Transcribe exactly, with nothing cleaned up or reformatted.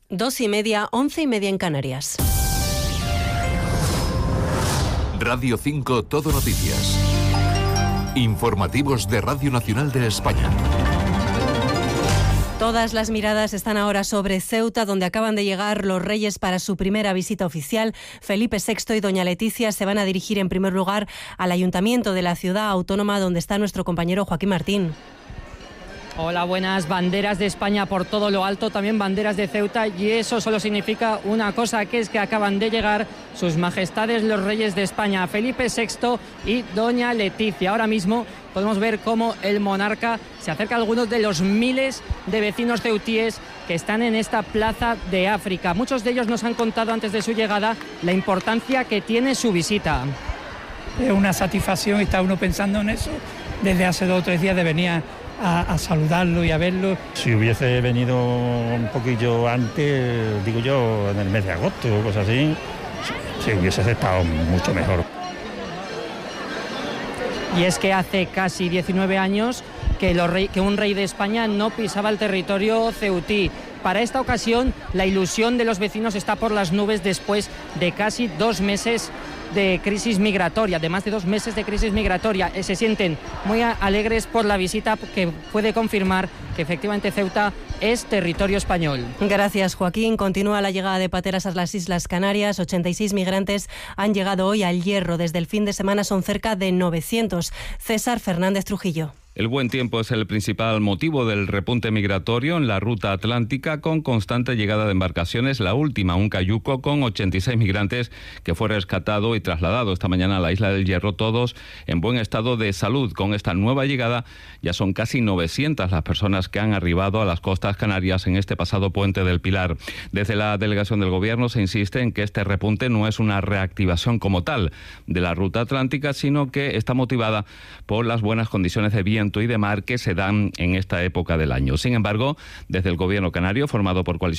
Dos y media, once y media en Canarias. Radio cinco Todo Noticias. Informativos de Radio Nacional de España. Todas las miradas están ahora sobre Ceuta, donde acaban de llegar los reyes para su primera visita oficial. Felipe sexto y doña Leticia se van a dirigir en primer lugar al ayuntamiento de la ciudad autónoma, donde está nuestro compañero Joaquín Martín. Hola, buenas. Banderas de España por todo lo alto, también banderas de Ceuta, y eso solo significa una cosa, que es que acaban de llegar sus majestades los reyes de España, Felipe sexto y doña Leticia. Ahora mismo podemos ver cómo el monarca se acerca a algunos de los miles de vecinos ceutíes que están en esta plaza de África. Muchos de ellos nos han contado antes de su llegada la importancia que tiene su visita. Es una satisfacción, está uno pensando en eso desde hace dos o tres días de venir a A, a saludarlo y a verlo. Si hubiese venido un poquillo antes, digo yo, en el mes de agosto o cosas así, si hubiese estado mucho mejor. Y es que hace casi diecinueve años que, los rey, que un rey de España no pisaba el territorio ceutí. Para esta ocasión, la ilusión de los vecinos está por las nubes después de casi dos meses de crisis migratoria, de más de dos meses de crisis migratoria. Se sienten muy alegres por la visita, que puede confirmar que efectivamente Ceuta es territorio español. Gracias, Joaquín. Continúa la llegada de pateras a las Islas Canarias. ochenta y seis migrantes han llegado hoy al Hierro. Desde el fin de semana son cerca de novecientos. César Fernández Trujillo. El buen tiempo es el principal motivo del repunte migratorio en la ruta atlántica, con constante llegada de embarcaciones. La última, un cayuco con ochenta y seis migrantes, que fue rescatado y trasladado esta mañana a la isla del Hierro, todos en buen estado de salud. Con esta nueva llegada ya son casi novecientas las personas que han arribado a las costas canarias en este pasado puente del Pilar. Desde la delegación del Gobierno se insiste en que este repunte no es una reactivación como tal de la ruta atlántica, sino que está motivada por las buenas condiciones de viento y de mar que se dan en esta época del año. Sin embargo, desde el Gobierno canario, formado por coalición